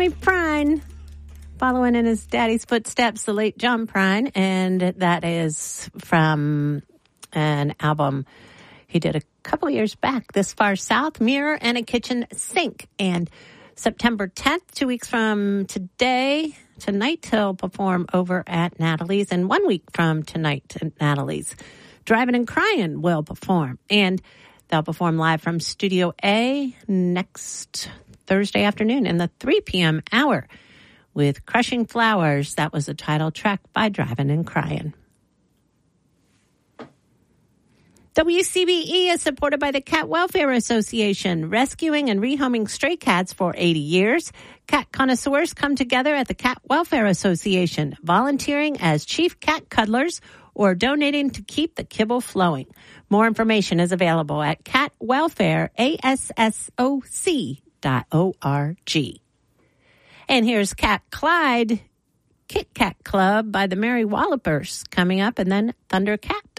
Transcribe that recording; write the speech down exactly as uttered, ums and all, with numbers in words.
Tommy Prine, following in his daddy's footsteps, the late John Prine, and that is from an album he did a couple years back, This Far South, Mirror and a Kitchen Sink. And September tenth, two weeks from today, tonight, he'll perform over at Natalie's. And one week from tonight at Natalie's, Driving and Crying will perform. And they'll perform live from Studio A next Thursday afternoon in the three p.m. hour with Crushing Flowers. That was the title track by Driving and Crying. W C B E is supported by the Cat Welfare Association, rescuing and rehoming stray cats for eighty years. Cat connoisseurs come together at the Cat Welfare Association, volunteering as chief cat cuddlers or donating to keep the kibble flowing. More information is available at cat welfare assoc dot org. And here's Cat Clyde, Kit Kat Club by the Merry Wallopers coming up, and then Thundercat.